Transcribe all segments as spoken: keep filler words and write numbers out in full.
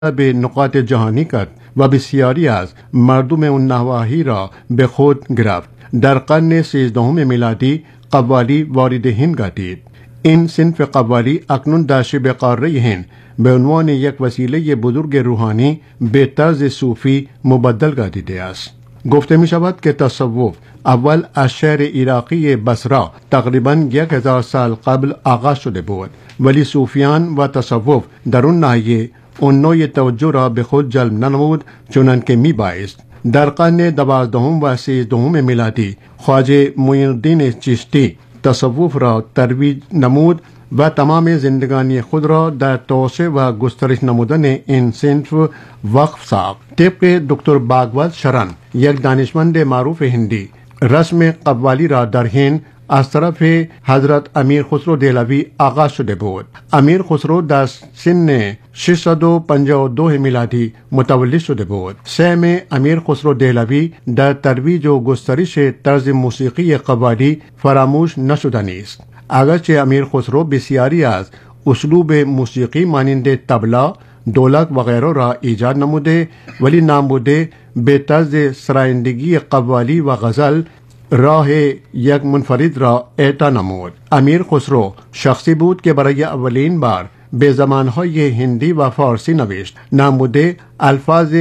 به نقاط جهانی کرد و بسیاری از مردم اون نواحی را به خود گرفت. در قرن سیزدهم میلادی قوالی وارد هند گردید. این صنف قوالی اکنون در شبه قاره هند به عنوان یک وسیله بزرگ روحانی به طرز صوفی مبدل گردیده است. گفته می شود که تصوف اول از شهر عراقی بصره تقریباً یک هزار سال قبل آغاز شده بود، ولی صوفیان و تصوف در اون ناحیه اون نوع توجه را به خود جلب ننمود چنان که می بایست. در قرن دوازدهم و سیزدهم میلادی خواجه معین الدین چشتی تصوف را ترویج نمود و تمام زندگانی خود را در توسعه و گسترش نمودن این صنف وقف ساخت. طبق دکتر باگوت شرن، یک دانشمند معروف هندی، رسم قوالی را در هند از طرف حضرت امیر خسرو دهلوی آغاز شده بود. امیر خسرو در سن ششصد و پنجاه و دو میلادی متولد شده بود. سهم امیر خسرو دهلوی در ترویج و گسترش طرز موسیقی قوالی فراموش نشدنی است. اگرچه امیر خسرو بسیاری از اسلوب موسیقی مانند طبلا، دولک و غیره را ایجاد نموده، ولی نامبوده به طرز سرایندگی قوالی و غزل راه یک منفرد را اعطا نمود. امیر خسرو شخصی بود که برای اولین بار به زبانهای هندی و فارسی نوشت. نامبوده الفاظ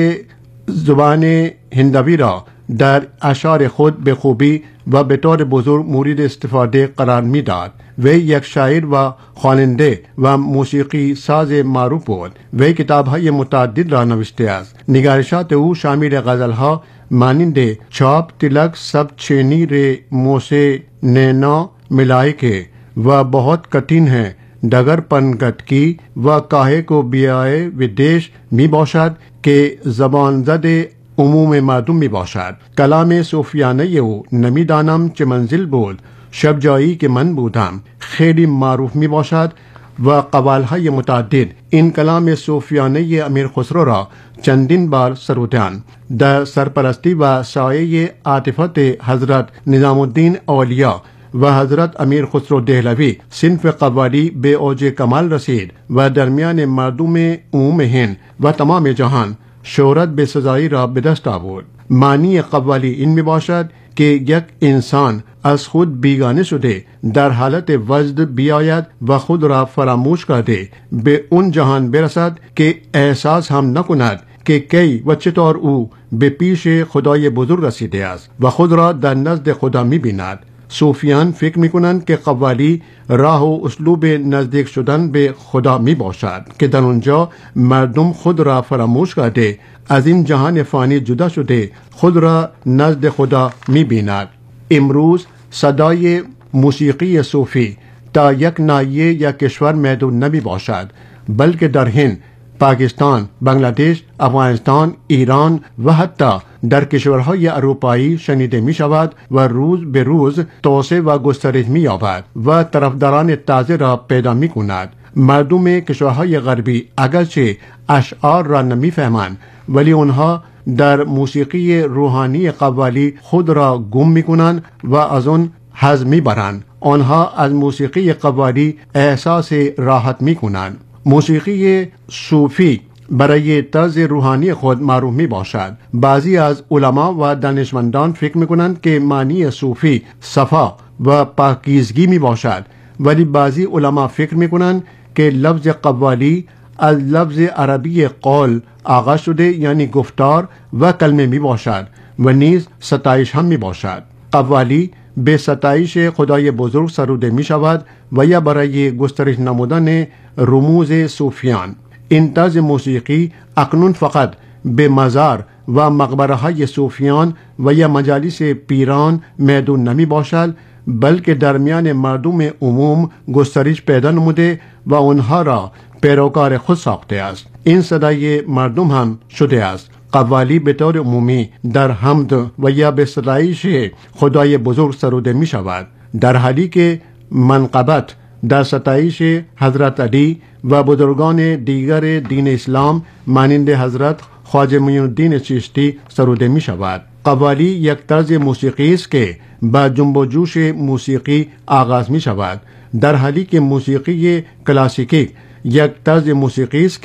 زبان هندوی را در اشعار خود به خوبی و به طور بزرگ مورد استفاده قرار می داد. وی یک شاعر و خواننده و موسیقی ساز معروف بود. وی کتابهای متعدد را نوشته است. نگارشات او شامل غزلها مانند چاپ تلک سب چینی ر موسے نینا ملائے کے و بہت کٹھن ہے ڈگر پنگت کی و کاہے کو بیائے ودیش می باشد که زبان زد عموم مردم می باشد. کلام صوفیانه او نمیدانم چه منزل بود، شب جایی که من بودم خیلی معروف می باشد و قوالهای متعدد این کلام صوفیانه امیر خسرو را چندین بار سرودند. در سرپرستی و سایه عاطفت حضرت نظام الدین اولیا و حضرت امیر خسرو دهلوی صنف قوالی به اوج کمال رسید و درمیان مردم عموم هند و تمام جهان شهرت به سزایی را به دست آورد. معنی قوالی این می باشد که یک انسان از خود بیگانه شده در حالت وجد بیاید و خود را فراموش کرده به اون جهان برسد که احساس هم نکند که کی و چطور او به پیش خدای بزرگ رسیده است و خود را در نزد خدا می بیند. صوفیان فکر می کنند که قوالی راه و اسلوب نزدیک شدن به خدا می باشد که در اونجا مردم خود را فراموش کرده از این جهان فانی جدا شده خود را نزد خدا می بیند. امروز صدای موسیقی صوفی تا یک ناحیه یا کشور محدود نمی باشد، بلکه در هند، پاکستان، بنگلادش، افغانستان، ایران و حتی در کشورهای اروپایی شنیده می شود و روز به روز توسعه و گسترش می یابد و طرفداران تازه را پیدا می کند. مردم کشورهای غربی اگرچه اشعار را نمی فهمند، ولی آنها در موسیقی روحانی قوالی خود را گم می کنند و از آن حظ می برند. آنها از موسیقی قوالی احساس راحت می کنند. موسیقی صوفی برای طرز روحانی خود معروف می باشد. بعضی از علما و دانشمندان فکر می کنند که معنی صوفی صفا و پاکیزگی می باشد، ولی بعضی علما فکر می کنند که لفظ قوالی از لفظ عربی قول آغاز شده، یعنی گفتار و کلمه می باشد و نیز ستایش هم می باشد. قوالی به ستایش خدای بزرگ سروده می شود و یا برای گسترش نمودن رموز صوفیان. این طرز موسیقی اکنون فقط به مزار و مقبره های صوفیان و یا مجالس پیران محدود نمی باشد، بلکه درمیان مردم عموم گسترش پیدا نموده و آنها را پیروکار خود ساخته است. این صدای مردم هم شده است. قوالی به طور عمومی در حمد و یا به ستایش خدای بزرگ سروده می شود، در حالی که منقبت در ستایش حضرت علی و بزرگان دیگر دین اسلام مانند حضرت خواجه معین الدین چشتی سروده می شود. قوالی یک طرز موسیقی است که با جنب و جوش موسیقی آغاز می شود، در حالی که موسیقی کلاسیکی یک طرز موسیقی است که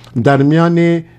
در میان